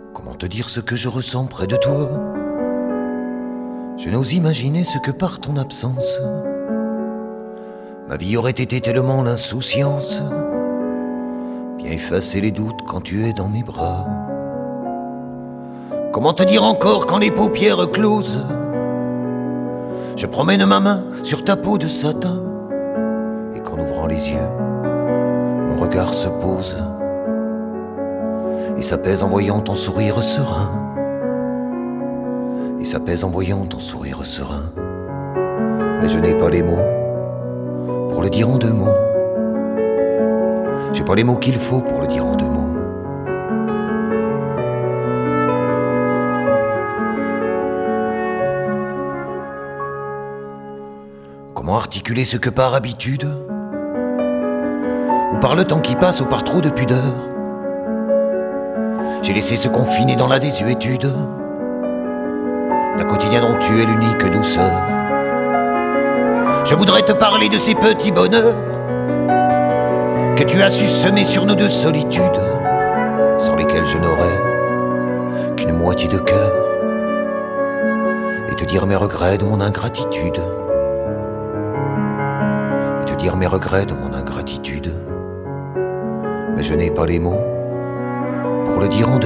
Comment te dire ce que je ressens près de toi? Je n'ose imaginer ce que par ton absence ma vie aurait été tellement l'insouciance. Viens effacer les doutes quand tu es dans mes bras. Comment te dire encore quand les paupières closes je promène ma main sur ta peau de satin, et qu'en ouvrant les yeux mon regard se pose et s'apaise en voyant ton sourire serein. Et s'apaise en voyant ton sourire serein. Mais je n'ai pas les mots pour le dire en deux mots. J'ai pas les mots qu'il faut pour le dire en deux mots. Comment articuler ce que par habitude, ou par le temps qui passe, ou par trop de pudeur, j'ai laissé se confiner dans la désuétude d'un quotidien dont tu es l'unique douceur. Je voudrais te parler de ces petits bonheurs que tu as su semer sur nos deux solitudes, sans lesquelles je n'aurais qu'une moitié de cœur, et te dire mes regrets de mon ingratitude. Et te dire mes regrets de mon ingratitude. Mais je n'ai pas les mots pour le dire en deux